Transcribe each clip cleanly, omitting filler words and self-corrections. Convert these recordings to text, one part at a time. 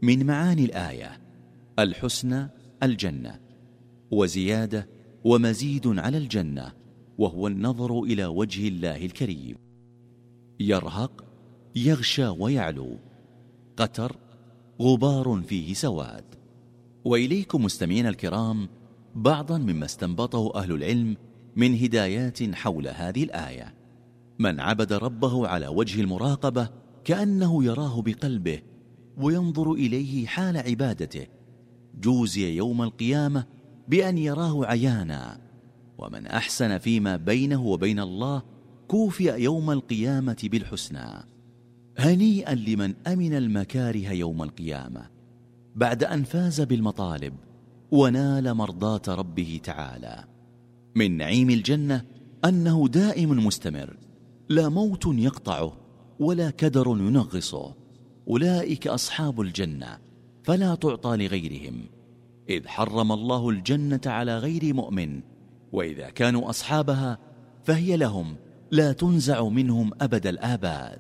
من معاني الآية الحسنى الجنة، وزيادة ومزيد على الجنة، وهو النظر إلى وجه الله الكريم. يرهق يغشى ويعلو، قتر غبار فيه سواد. وإليكم مستمعين الكرام بعضا مما استنبطه أهل العلم من هدايات حول هذه الآية. من عبد ربه على وجه المراقبة كأنه يراه بقلبه وينظر إليه حال عبادته، جوزي يوم القيامة بأن يراه عيانا. ومن أحسن فيما بينه وبين الله كوفئ يوم القيامة بالحسنى. هنيئا لمن أمن المكاره يوم القيامة بعد أن فاز بالمطالب ونال مرضاة ربه تعالى. من نعيم الجنة أنه دائم مستمر، لا موت يقطعه ولا كدر ينغصه. أولئك أصحاب الجنة فلا تعطى لغيرهم، إذ حرم الله الجنة على غير مؤمن، وإذا كانوا أصحابها فهي لهم لا تنزع منهم أبد الآباد.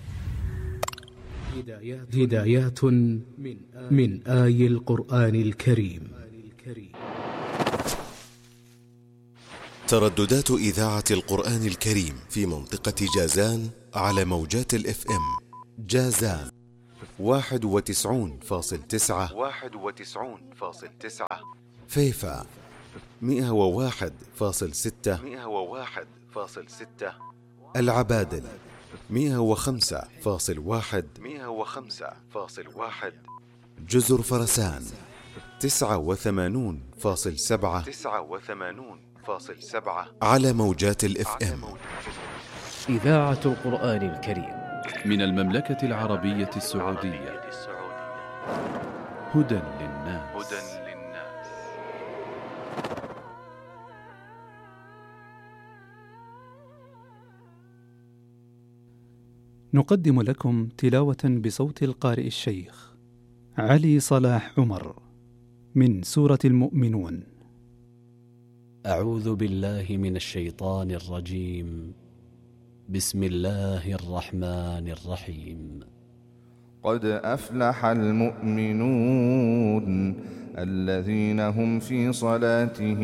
هدايات من آي القرآن الكريم. ترددات إذاعة القرآن الكريم في منطقة جازان على موجات الإف إم. جازان 91.9 فيفا 101.6 العبادل 105.1 جزر فرسان 89.7 على موجات الإف إم. إذاعة القرآن الكريم من المملكة العربية السعودية. هدى للناس. نقدم لكم تلاوة بصوت القارئ الشيخ علي صلاح عمر من سورة المؤمنون. أعوذ بالله من الشيطان الرجيم. بسم الله الرحمن الرحيم. قد أفلح المؤمنون الذين هم في صلاتهم